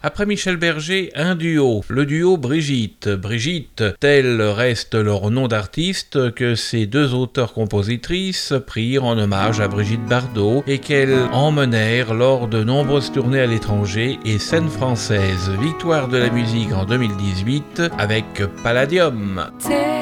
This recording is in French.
Après Michel Berger, un duo, le duo Brigitte. Brigitte, tel reste leur nom d'artiste que ces deux auteurs-compositrices prirent en hommage à Brigitte Bardot et qu'elles emmenèrent lors de nombreuses tournées à l'étranger et scènes françaises. Victoire de la musique en 2018 avec Palladium.